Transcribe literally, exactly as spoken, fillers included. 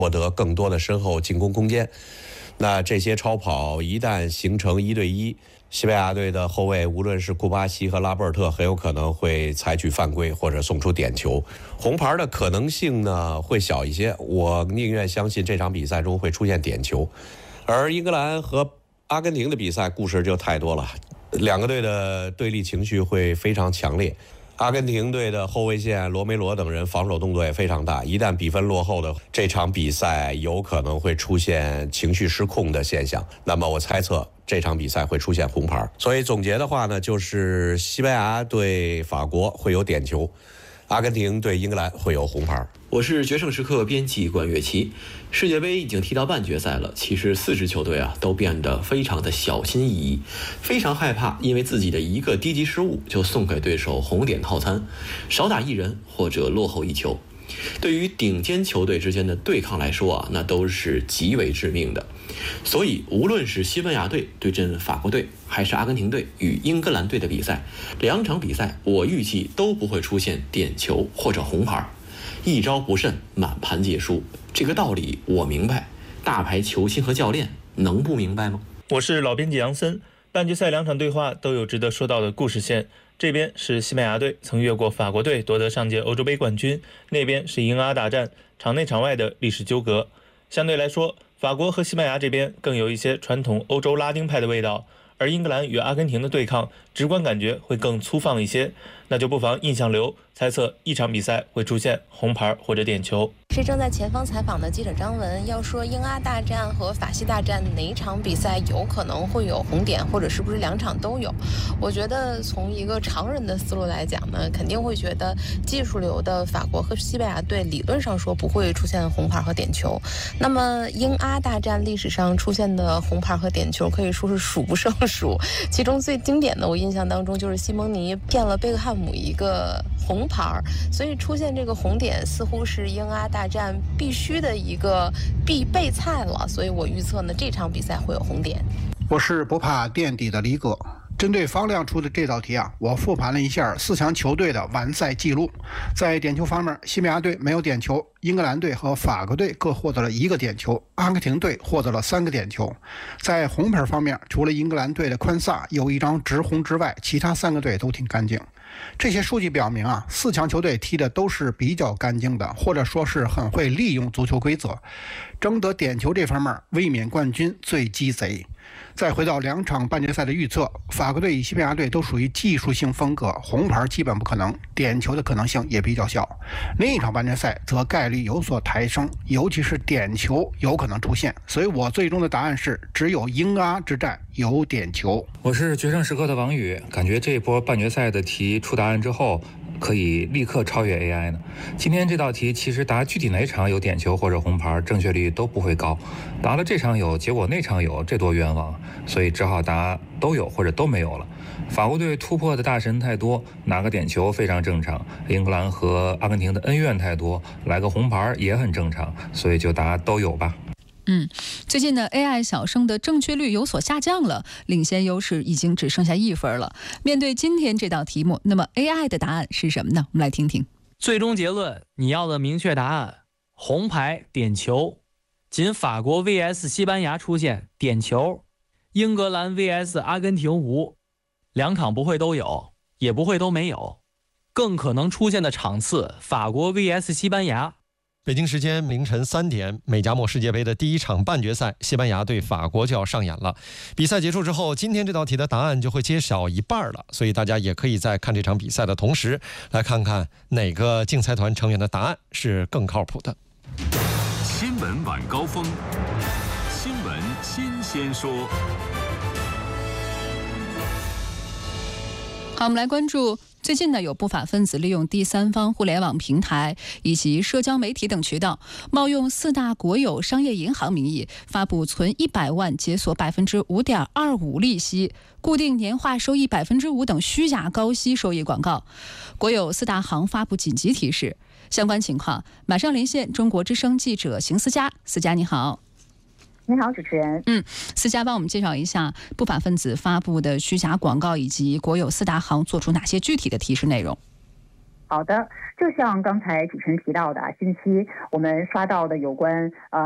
获得更多的身后进攻空间。那这些超跑一旦形成一对一，西班牙队的后卫无论是库巴西和拉波尔特很有可能会采取犯规或者送出点球，红牌的可能性呢会小一些。我宁愿相信这场比赛中会出现点球。而英格兰和阿根廷的比赛故事就太多了，两个队的对立情绪会非常强烈。阿根廷队的后卫线罗梅罗等人防守动作也非常大，一旦比分落后的这场比赛有可能会出现情绪失控的现象，那么我猜测这场比赛会出现红牌。所以总结的话呢，就是西班牙对法国会有点球，阿根廷对英格兰会有红牌。 我是决胜时刻编辑管乐琪。世界杯已经踢到半决赛了，其实四支球队啊都变得非常的小心翼翼，非常害怕因为自己的一个低级失误就送给对手红点套餐，少打一人或者落后一球。对于顶尖球队之间的对抗来说啊，那都是极为致命的。所以无论是西班牙队对阵法国队，还是阿根廷队与英格兰队的比赛，两场比赛我预计都不会出现点球或者红牌。一招不慎，满盘皆输。这个道理我明白，大牌球星和教练能不明白吗？ 我是老编辑杨森。半决赛两场对话都有值得说到的故事线，这边是西班牙队曾越过法国队夺得上届欧洲杯冠军，那边是英阿大战，场内场外的历史纠葛。相对来说，法国和西班牙这边更有一些传统欧洲拉丁派的味道，而英格兰与阿根廷的对抗直观感觉会更粗放一些。那就不妨印象流猜测一场比赛会出现红牌或者点球。 是正在前方采访的记者张文，要说英阿大战和法西大战哪一场比赛有可能会有红点，或者是不是两场都有？我觉得从一个常人的思路来讲呢，肯定会觉得技术流的法国和西班牙队理论上说不会出现红牌和点球。那么英阿大战历史上出现的红牌和点球可以说是数不胜数，其中最经典的我印象当中就是西蒙尼骗了贝克汉姆一个红牌，所以出现这个红点似乎是英阿大战必须的一个必备菜了，所以我预测呢这场比赛会有红点。 我是不怕垫底的李哥。针对方亮出的这道题啊，我复盘了一下四强球队的完赛记录。在点球方面，西班牙队没有点球，英格兰队和法国队各获得了一个点球，阿根廷队获得了三个点球。在红牌方面，除了英格兰队的宽萨有一张直红之外，其他三个队都挺干净。这些数据表明啊，四强球队踢的都是比较干净的，或者说是很会利用足球规则。争得点球这方面，卫冕冠军最鸡贼。再回到两场半决赛的预测，法国队与西班牙队都属于技术性风格，红牌基本不可能，点球的可能性也比较小。另一场半决赛则概率有所抬升，尤其是点球有可能出现，所以我最终的答案是只有英阿之战有点球。 我是决胜时刻的王宇，感觉这波半决赛的题出答案之后可以立刻超越 A I 呢。今天这道题其实答具体哪场有点球或者红牌，正确率都不会高。答了这场有，结果那场有，这多冤枉，所以只好答都有或者都没有了。法国队突破的大神太多，拿个点球非常正常。英格兰和阿根廷的恩怨太多，来个红牌也很正常，所以就答都有吧。 嗯，最近呢 A I 小生的正确率有所下降了，领先优势已经只剩下一分了。面对今天这道题目，那么 A I 的答案是什么呢？我们来听听。 最终结论，你要的明确答案，红牌点球，仅法国 V S 西班牙出现点球，英格兰 V S 阿根廷无，两场不会都有，也不会都没有，更可能出现的场次，法国 V S 西班牙。 北京时间凌晨三点，美加墨世界杯的第一场半决赛，西班牙对法国就要上演了。比赛结束之后，今天这道题的答案就会揭晓一半了，所以大家也可以在看这场比赛的同时，来看看哪个竞猜团成员的答案是更靠谱的。 新闻晚高峰，新闻新鲜说。 好，我们来关注最近呢，有不法分子利用第三方互联网平台以及社交媒体等渠道，冒用四大国有商业银行名义，发布存一百万解锁百分之五点二五利息、固定年化收益百分之五等虚假高息收益广告。国有四大行发布紧急提示。相关情况，马上连线中国之声记者邢思佳。思佳你好。 你好，主持人。 嗯，思佳帮我们介绍一下不法分子发布的虚假广告以及国有四大行做出哪些具体的提示内容。 好的，就像刚才主持人提到的，近期我们刷到的有关呃。